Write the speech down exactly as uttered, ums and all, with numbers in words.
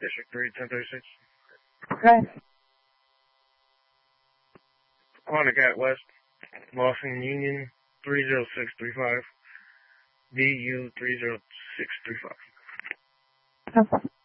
District three, ten thirty-six. Okay. Honda Cat West, Lawson Union, three zero six three five, V U three zero six three five. No problem.